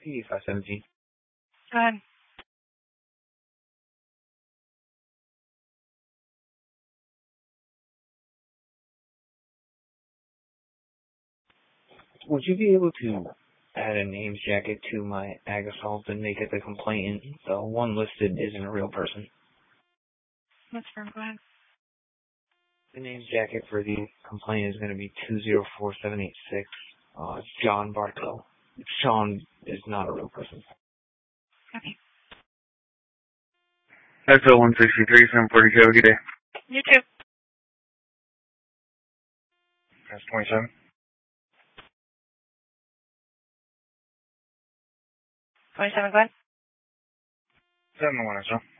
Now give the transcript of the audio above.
PD517. Go ahead. Would you be able to add a names jacket to my ag assault and make it the complainant? The one listed isn't a real person. What's firm? Go ahead. The names jacket for the complainant is going to be 204786. It's John Bartow. Sean is not a real person. Okay. XL 163, 742, have a good day. You too. That's 27. 27, go ahead. 7-1, so.